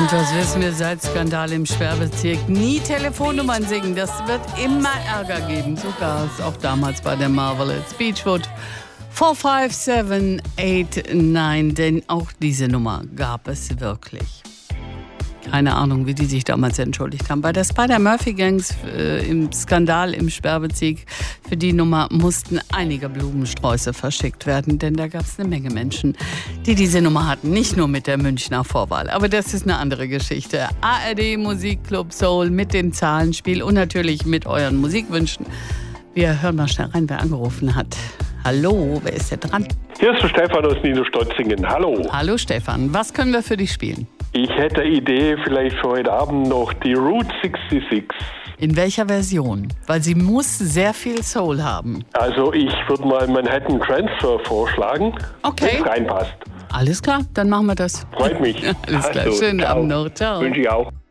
Und was wissen wir seit Skandal im Sperrbezirk? Nie Telefonnummern singen, das wird immer Ärger geben. So gab es auch damals bei der Marvelous Beachwood 45789, denn auch diese Nummer gab es wirklich. Keine Ahnung, wie die sich damals entschuldigt haben. Bei der Spider-Murphy-Gangs im Skandal im Sperrbezirk, für die Nummer mussten einige Blumensträuße verschickt werden, denn da gab es eine Menge Menschen, die diese Nummer hatten. Nicht nur mit der Münchner Vorwahl, aber das ist eine andere Geschichte. ARD Musikclub Soul mit dem Zahlenspiel und natürlich mit euren Musikwünschen. Wir hören mal schnell rein, wer angerufen hat. Hallo, wer ist denn dran? Hier ist der Stefan aus Niederstotzingen. Hallo. Hallo Stefan, was können wir für dich spielen? Ich hätte eine Idee, vielleicht für heute Abend noch die Route 66. In welcher Version? Weil sie muss sehr viel Soul haben. Also ich würde mal Manhattan Transfer vorschlagen, Okay. wenn es reinpasst. Alles klar, dann machen wir das. Freut mich. Alles klar, schönen ciao. Abend noch. Ciao. Wünsche ich auch.